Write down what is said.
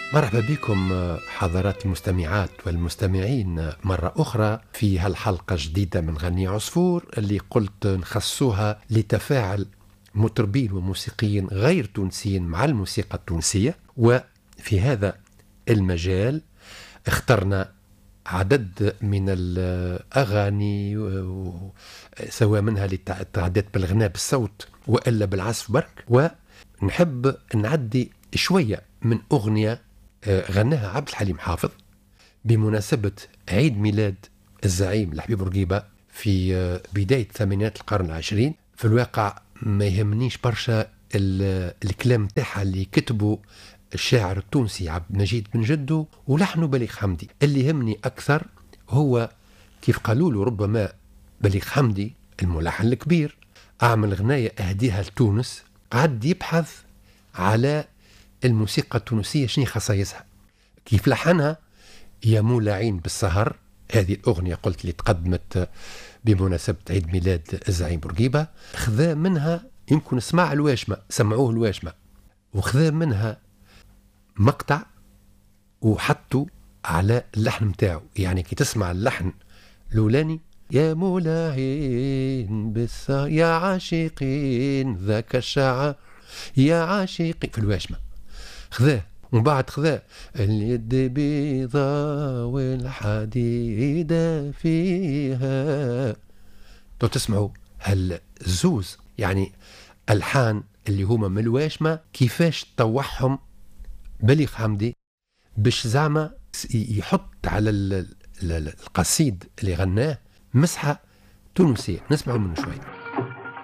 مرحبا بكم حضرات المستمعات والمستمعين مرة أخرى في هالحلقة جديدة من غني عصفور اللي قلت نخصوها لتفاعل مطربين وموسيقيين غير تونسيين مع الموسيقى التونسية. وفي هذا المجال اخترنا عدد من الأغاني سواء منها للتعديات بالغناء بالصوت وإلا بالعزف برك، ونحب نعدي شوية من أغنية غناها عبد الحليم حافظ بمناسبة عيد ميلاد الزعيم الحبيب بورقيبة في بداية ثمانينات القرن العشرين. في الواقع ما يهمنيش برشا الكلام تاعها اللي كتبه الشاعر التونسي عبد المجيد بن جدو ولحنه بليغ حمدي. اللي يهمني أكثر هو كيف قالوا له ربما بليغ حمدي الملحن الكبير أعمل غناية أهديها لتونس، قعد يبحث على الموسيقى التونسية شنو خصائصها، كيف لحنها يا مولعين بالسهر. هذه الأغنية قلت اللي تقدمت بمناسبة عيد ميلاد الزعيم بورقيبة، خذا منها يمكن سمعوه الواشمة وخذا منها مقطع وحطوا على اللحن متاعه. يعني كي تسمع اللحن الأولاني يا مولعين بالسهر يا عاشقين ذاك الشعر يا عاشقين في الواشمة خذاه، ومن بعد خذاه اليد بيضة والحديدة فيها. تو تسمعوا هالزوز يعني ألحان اللي هما من الواشمة كيفاش طوحهم بليغ حمدي باش زعما يحط على القصيد اللي غناه مسحة تونسية. نسمعوا منه شوي.